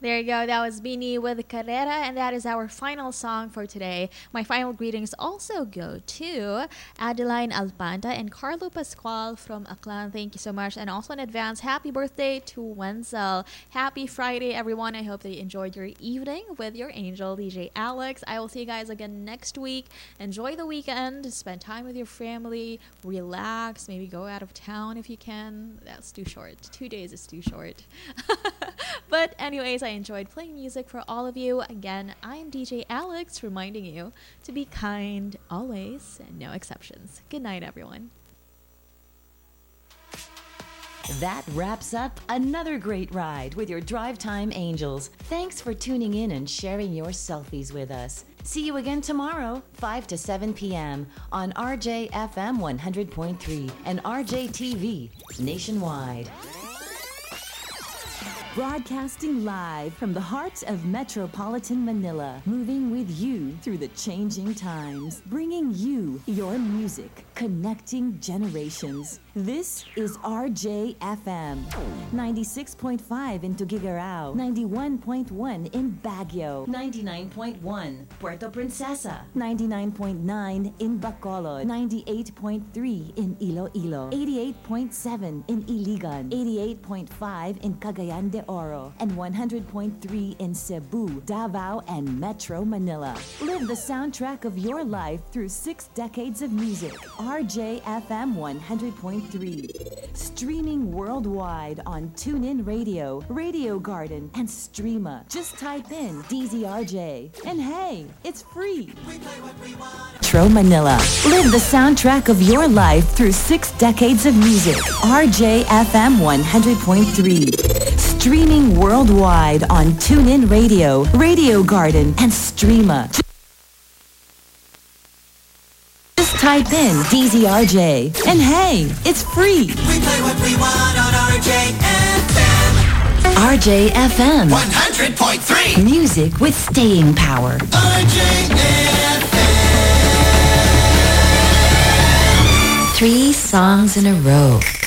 There you go. That was Bini with Carrera, and that is our final song for today. My final greetings also go to Adeline Alpanta and Carlo Pascual from Aklan. Thank you so much. And also in advance, happy birthday to Wenzel. Happy Friday, everyone. I hope that you enjoyed your evening with your angel, DJ Alex. I will see you guys again next week. Enjoy the weekend. Spend time with your family. Relax. Maybe go out of town if you can. That's too short. 2 days is too short. But anyways, I enjoyed playing music for all of you. Again, I'm DJ Alex, reminding you to be kind always, and no exceptions. Good night, everyone. That wraps up another great ride with your Drive Time Angels. Thanks for tuning in and sharing your selfies with us. See you again tomorrow, 5 to 7 p.m. on RJFM 100.3 and RJTV nationwide. Broadcasting live from the heart of metropolitan Manila, moving with you through the changing times, bringing you your music, connecting generations. This is RJFM, 96.5 in Tuguegarao, 91.1 in Baguio, 99.1 Puerto Princesa, 99.9 in Bacolod, 98.3 in Iloilo, 88.7 in Iligan, 88.5 in Cagayan de Oro, and 100.3 in Cebu, Davao, and Metro Manila. Live the soundtrack of your life through 6 decades of music. RJFM 100.3. Streaming worldwide on TuneIn Radio, Radio Garden, and Streama. Just type in DZRJ. And hey, it's free. Metro Manila. Live the soundtrack of your life through 6 decades of music. RJFM 100.3. Streaming worldwide on TuneIn Radio, Radio Garden, and Streama. Just type in DZRJ. And hey, it's free. We play what we want on RJFM. RJFM 100.3. Music with staying power. RJFM. 3 songs in a row.